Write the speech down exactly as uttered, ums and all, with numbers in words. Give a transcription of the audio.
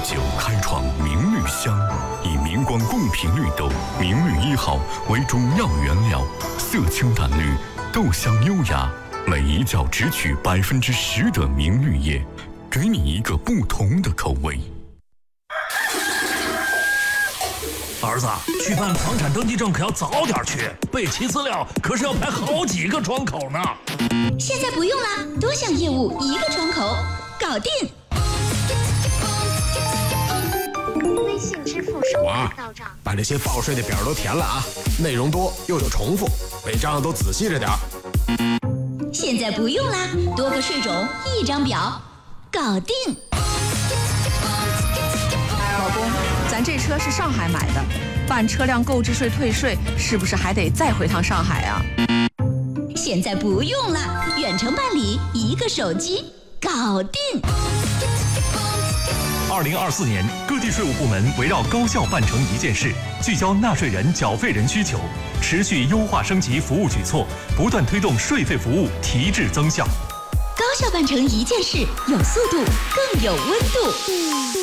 九开创明绿香，以明光贡品绿豆明绿一号为主要原料，色清淡绿，豆香优雅，每一角只取百分之十的明绿叶，给你一个不同的口味。 儿子，去办房产登记证可要早点去，备齐资料可是要排好几个窗口呢。 现在不用了，多项业务一个窗口，搞定。 微信支付收款到账， 把这些报税的表都填了啊，内容多又有重复，每张都仔细着点。 现在不用啦，多个税种一张表，搞定。 老公，咱这车是上海买的，办车辆购置税退税是不是还得再回趟上海啊？ 现在不用了，远程办理，一个手机，搞定。 二零二四年，各地税务部门围绕高效办成一件事，聚焦纳税人、缴费人需求，持续优化升级服务举措，不断推动税费服务提质增效。 高效办成一件事，有速度，更有温度。